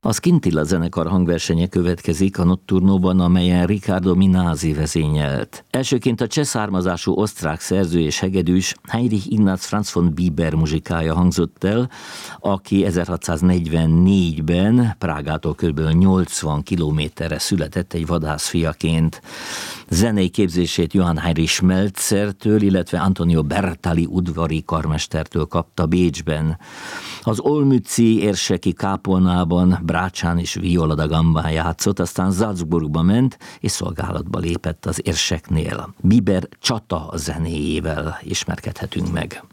A Scintilla zenekar hangversenye következik a Nocturnóban, amelyen Riccardo Minasi vezényelt. Elsőként a cseh származású osztrák szerző és hegedűs Heinrich Ignaz Franz von Bieber muzsikája hangzott el, aki 1644-ben Prágától kb. 80 kilométerre született egy vadászfiaként. Zenei képzését Johann Heinrich Schmelzertől, illetve Antonio Bertali udvari karmestertől kapta Bécsben. Az olmützi érseki kápolnában brácsán és viola da gambán játszott, aztán Salzburgba ment, és szolgálatba lépett az érseknél. Bieber csata zenéjével ismerkedhetünk meg.